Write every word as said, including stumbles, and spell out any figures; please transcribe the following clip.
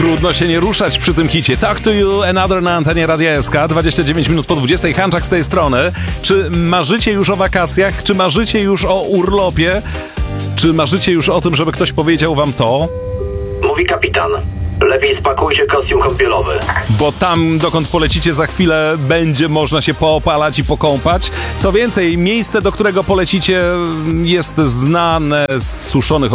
Trudno się nie ruszać przy tym hicie. Talk to You, Another na antenie Radia S K. dwadzieścia dziewięć minut po dwudziestej. Hanczak z tej strony. Czy marzycie już o wakacjach? Czy marzycie już o urlopie? Czy marzycie już o tym, żeby ktoś powiedział wam to? Mówi kapitan. Lepiej spakujcie kostium kąpielowy. Bo tam, dokąd polecicie za chwilę, będzie można się poopalać i pokąpać. Co więcej, miejsce, do którego polecicie, jest znane z suszonych